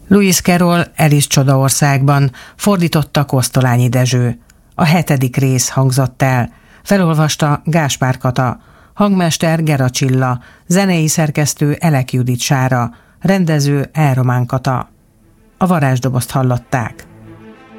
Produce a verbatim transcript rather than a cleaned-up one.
Lewis Carroll Alice Csodaországban, fordította Kosztolányi Dezső. A hetedik rész hangzott el. Felolvasta Gáspár Kata, hangmester Gera Csilla, zenei szerkesztő Elek Judit Sára, rendező Elromán Kata. A varázsdobozt hallották.